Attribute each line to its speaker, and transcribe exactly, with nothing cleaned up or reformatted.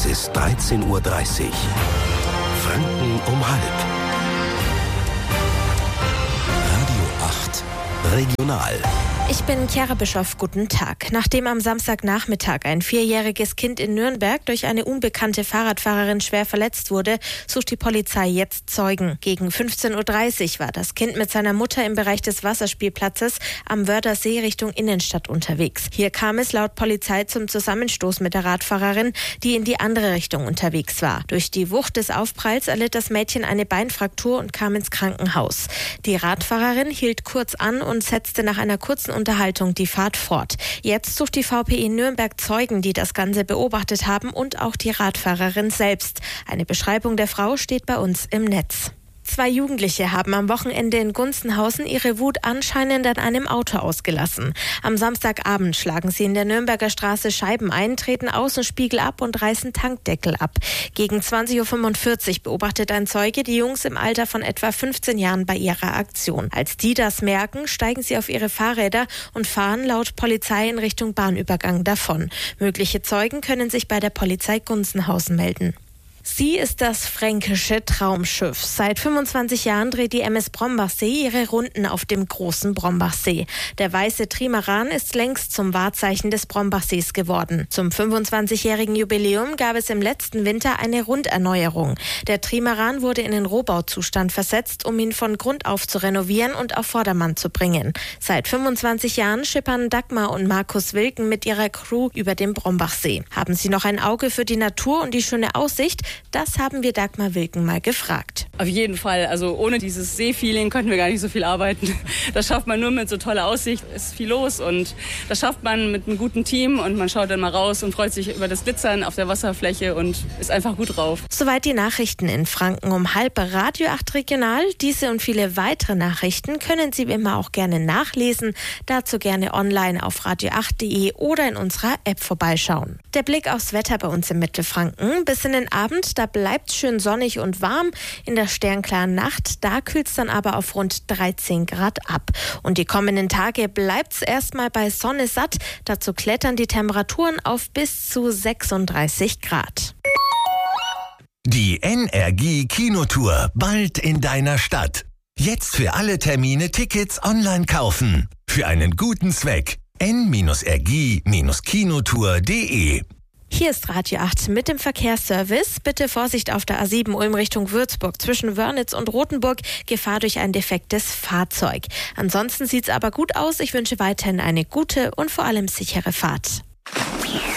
Speaker 1: Es ist dreizehn Uhr dreißig. Franken um halb. Radio acht Regional.
Speaker 2: Ich bin Chiara Bischoff, guten Tag. Nachdem am Samstagnachmittag ein vierjähriges Kind in Nürnberg durch eine unbekannte Fahrradfahrerin schwer verletzt wurde, sucht die Polizei jetzt Zeugen. Gegen fünfzehn Uhr dreißig war das Kind mit seiner Mutter im Bereich des Wasserspielplatzes am Wörthersee Richtung Innenstadt unterwegs. Hier kam es laut Polizei zum Zusammenstoß mit der Radfahrerin, die in die andere Richtung unterwegs war. Durch die Wucht des Aufpralls erlitt das Mädchen eine Beinfraktur und kam ins Krankenhaus. Die Radfahrerin hielt kurz an und setzte nach einer kurzen Unterhaltung die Fahrt fort. Jetzt sucht die V P I Nürnberg Zeugen, die das Ganze beobachtet haben, und auch die Radfahrerin selbst. Eine Beschreibung der Frau steht bei uns im Netz. Zwei Jugendliche haben am Wochenende in Gunzenhausen ihre Wut anscheinend an einem Auto ausgelassen. Am Samstagabend schlagen sie in der Nürnberger Straße Scheiben ein, treten Außenspiegel ab und reißen Tankdeckel ab. Gegen zwanzig Uhr fünfundvierzig beobachtet ein Zeuge die Jungs im Alter von etwa fünfzehn Jahren bei ihrer Aktion. Als die das merken, steigen sie auf ihre Fahrräder und fahren laut Polizei in Richtung Bahnübergang davon. Mögliche Zeugen können sich bei der Polizei Gunzenhausen melden. Sie ist das fränkische Traumschiff. Seit fünfundzwanzig Jahren dreht die M S Brombachsee ihre Runden auf dem großen Brombachsee. Der weiße Trimaran ist längst zum Wahrzeichen des Brombachsees geworden. Zum fünfundzwanzigjährigen Jubiläum gab es im letzten Winter eine Runderneuerung. Der Trimaran wurde in den Rohbauzustand versetzt, um ihn von Grund auf zu renovieren und auf Vordermann zu bringen. Seit fünfundzwanzig Jahren schippern Dagmar und Markus Wilken mit ihrer Crew über den Brombachsee. Haben Sie noch ein Auge für die Natur und die schöne Aussicht? Das haben wir Dagmar Wilken mal gefragt.
Speaker 3: Auf jeden Fall. Also ohne dieses Seefeeling könnten wir gar nicht so viel arbeiten. Das schafft man nur mit so toller Aussicht. Es ist viel los und das schafft man mit einem guten Team und man schaut dann mal raus und freut sich über das Glitzern auf der Wasserfläche und ist einfach gut drauf.
Speaker 2: Soweit die Nachrichten in Franken um halb. Radio acht Regional. Diese und viele weitere Nachrichten können Sie immer auch gerne nachlesen. Dazu gerne online auf radio acht punkt de oder in unserer App vorbeischauen. Der Blick aufs Wetter bei uns im Mittelfranken. Bis in den Abend, da bleibt es schön sonnig und warm. In der sternklaren Nacht, da kühlt es dann aber auf rund dreizehn Grad ab. Und die kommenden Tage bleibt es erstmal bei Sonne satt. Dazu klettern die Temperaturen auf bis zu sechsunddreißig Grad.
Speaker 1: Die N R G Kinotour bald in deiner Stadt. Jetzt für alle Termine Tickets online kaufen. Für einen guten Zweck. n R g Kinotour punkt de.
Speaker 2: Hier ist Radio acht mit dem Verkehrsservice. Bitte Vorsicht auf der A sieben Ulm Richtung Würzburg zwischen Wörnitz und Rothenburg. Gefahr durch ein defektes Fahrzeug. Ansonsten sieht's aber gut aus. Ich wünsche weiterhin eine gute und vor allem sichere Fahrt.